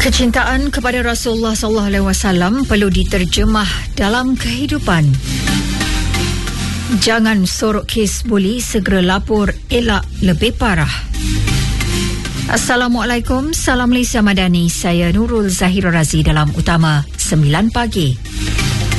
Kecintaan kepada Rasulullah SAW perlu diterjemah dalam kehidupan. Jangan sorok kes buli, segera lapor, elak lebih parah. Assalamualaikum, salam Malaysia Madani. Saya Nurul Zahira Razi dalam Utama 9 Pagi.